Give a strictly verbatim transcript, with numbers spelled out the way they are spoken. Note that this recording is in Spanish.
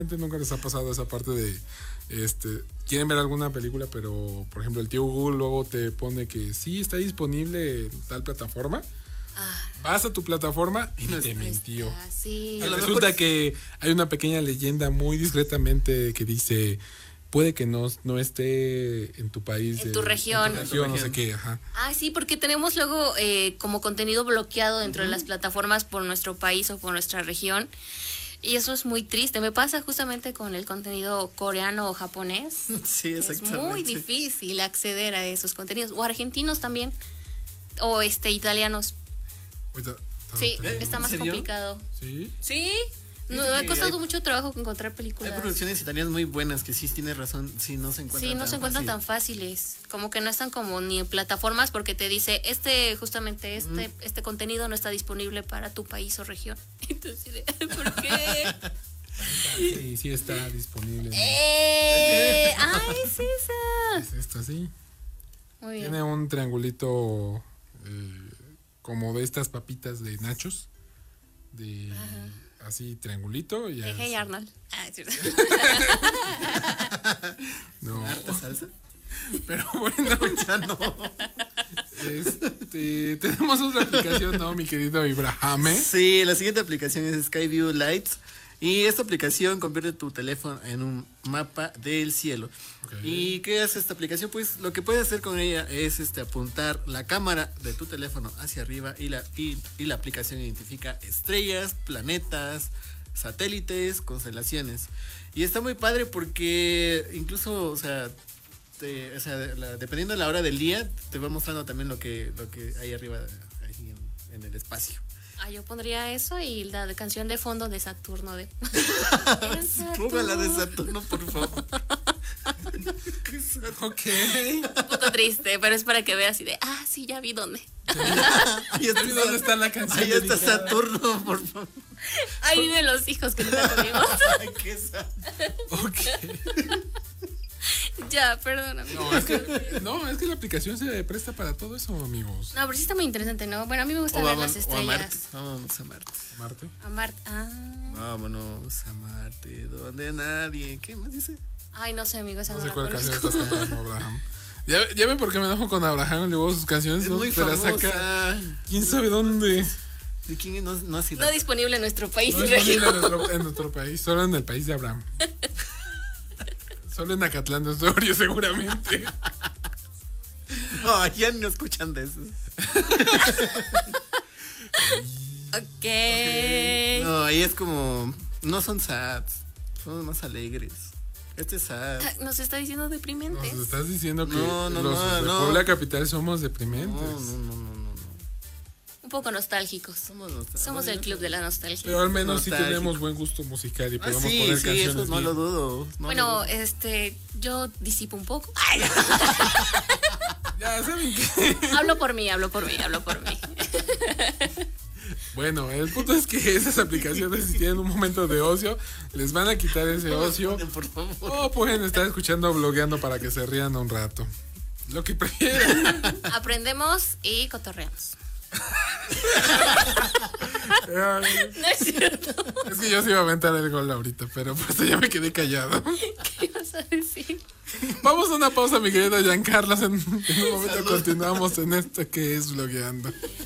Nunca les ha pasado esa parte de, este, quieren ver alguna película, pero, por ejemplo, el tío Google luego te pone que sí está disponible en tal plataforma. Ah. Vas a tu plataforma y no te mintió. Está, sí. Resulta que hay una pequeña leyenda muy discretamente que dice, puede que no, no esté en tu país. En tu región. En tu región, no sé qué, ajá. Ah, sí, porque tenemos luego eh, como contenido bloqueado dentro uh-huh. de las plataformas por nuestro país o por nuestra región. Y eso es muy triste. Me pasa justamente con el contenido coreano o japonés. Sí, exactamente. Es muy difícil acceder a esos contenidos. O argentinos también. O este italianos. Oita, sí, ¿eh? Está más complicado. ¿Sí? Sí. No, me ha costado hay, mucho trabajo encontrar películas. Hay producciones italianas muy buenas que sí tienes razón, sí no se encuentran. Sí, no tan se encuentran fácil. tan fáciles. Como que no están como ni en plataformas porque te dice, este, justamente este, mm. este contenido no está disponible para tu país o región. Entonces, ¿por qué? Sí, sí está disponible. ¡Eh! ¡Ah, es esa! Es esta, sí. Muy bien. Tiene un triangulito eh, como de estas papitas de nachos. De... Ajá. Así, triangulito. Y hey, hey, Arnold. Ah, es cierto. No. ¿Harta salsa? Pero bueno, ya no. Este, tenemos otra aplicación, ¿no, mi querido Ibrahim? Sí, la siguiente aplicación es Skyview Lights. Y esta aplicación convierte tu teléfono en un mapa del cielo. Okay. ¿Y qué hace esta aplicación? Pues lo que puedes hacer con ella es este, apuntar la cámara de tu teléfono hacia arriba y la, y, y la aplicación identifica estrellas, planetas, satélites, constelaciones. Y está muy padre porque incluso, o sea, te, o sea la, dependiendo de la hora del día, te va mostrando también lo que, lo que hay arriba ahí en, en el espacio. Ah, yo pondría eso y la de canción de fondo de Saturno. De... Póngala de Saturno, por favor. Ok. Un poco triste, pero es para que veas y de, ah, sí, ya vi dónde. ¿Y está, dónde está la canción? Ahí está Saturno, por favor. Ahí viven los hijos que nunca tuvimos. Qué sad. Ok. Ya, perdóname. No es, que, no, es que la aplicación se presta para todo eso, amigos. No, pero sí está muy interesante, ¿no? Bueno, a mí me gusta o ver vamos, las estrellas. O a Marte. Vamos a Marte. ¿A Marte? A Marte, ah. Vámonos a Marte, donde nadie. ¿Qué más dice? Ay, no sé, amigo, esa no, no sé la cuál conozco. canción estás cantando, Abraham. Ya, ya ven por qué me enojo con Abraham, luego sus canciones. Es ¿no? muy Pero famosa. Saca, ¿quién sabe dónde? ¿De quién no, no, ha sido? No disponible en nuestro país. No disponible en nuestro, en nuestro país, solo en el país de Abraham. Solo en Acatlán de Osorio, seguramente. No, ya no escuchan de eso. Ok. okay. No, ahí es como... No son sads, son más alegres. Este es sad. Nos está diciendo deprimentes. Nos estás diciendo que no, no, los no, de no. Puebla Capital somos deprimentes. No, no, no, no, no. Un poco nostálgicos. Somos, nostálgicos. Somos el club de la nostalgia. Pero al menos sí tenemos buen gusto musical y ah, podemos sí, poner sí, canciones. Eso no bien. lo dudo. No bueno, lo dudo. este, yo disipo un poco. Ya, ¿saben qué? Hablo por mí, hablo por mí, hablo por mí. Bueno, el punto es que esas aplicaciones, si tienen un momento de ocio, les van a quitar ese ocio. Por favor. O pueden estar escuchando, blogueando para que se rían un rato. Lo que prefieran. Aprendemos y cotorreamos. Ay, no es cierto. Es que yo sí iba a aventar el gol ahorita, pero pues ya me quedé callado. ¿Qué ibas a decir? Vamos a una pausa, mi querido Giancarlo. En, en un momento continuamos en esto que es blogueando.